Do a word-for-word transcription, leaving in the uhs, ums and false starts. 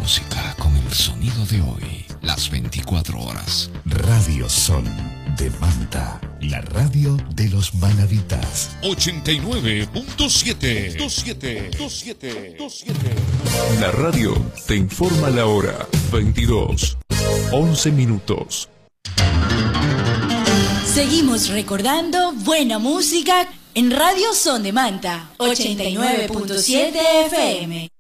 música con el sonido de hoy, las veinticuatro horas. Radio Son de Manta, la radio de los manaditas. ochenta y nueve punto siete. La radio te informa la hora. veintidós, once minutos. Seguimos recordando buena música en Radio Son de Manta, ochenta y nueve punto siete F M.